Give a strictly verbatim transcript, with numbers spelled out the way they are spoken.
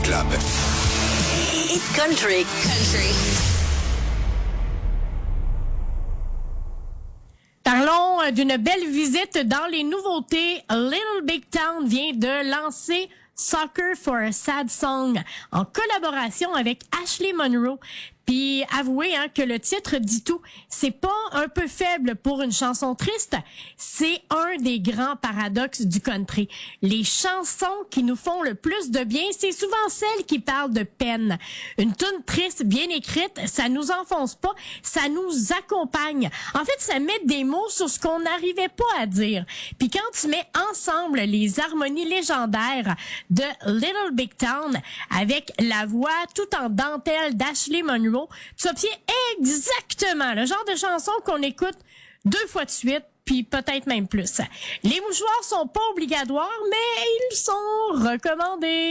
Club. Hit country. Country. Parlons d'une belle visite dans les nouveautés. Little Big Town vient de lancer Soccer for a Sad Song en collaboration avec Ashley Monroe. Puis avouez hein, que le titre dit tout. C'est pas un peu faible pour une chanson triste, c'est un des grands paradoxes du country. Les chansons qui nous font le plus de bien, c'est souvent celles qui parlent de peine. Une toune triste bien écrite, ça nous enfonce pas, ça nous accompagne. En fait, ça met des mots sur ce qu'on n'arrivait pas à dire. Puis quand tu mets ensemble les harmonies légendaires de Little Big Town avec la voix tout en dentelle d'Ashley Monroe, tu obtiens exactement le genre de chanson qu'on écoute deux fois de suite, puis peut-être même plus. Les mouchoirs sont pas obligatoires, mais ils sont recommandés.